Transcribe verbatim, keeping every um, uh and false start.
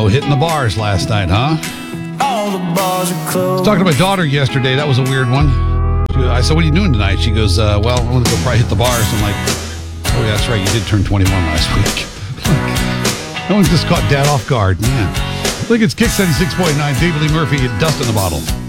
No hitting the bars last night, huh? All the bars are closed. I was talking to my daughter yesterday. That was a weird one. She, I said, what are you doing tonight? She goes, uh, well, I'm going to go probably hit the bars. I'm like, oh, yeah, that's right. You did turn twenty-one last week. That one just caught Dad off guard. Man. Look, it's Kick seventy-six point nine. David Lee Murphy and Dust in the Bottle.